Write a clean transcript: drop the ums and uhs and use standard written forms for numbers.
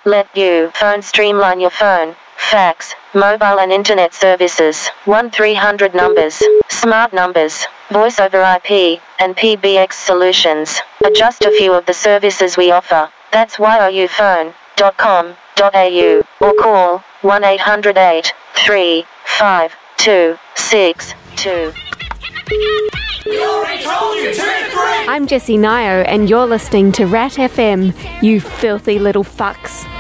let you phone streamline your phone, fax, mobile and internet services, 1-300 numbers, smart numbers, voice over IP, and PBX solutions are just a few of the services we offer. That's youfone.com.au or call 1-800-835-262. I'm Jessie Nio and you're listening to Rat FM, you filthy little fucks.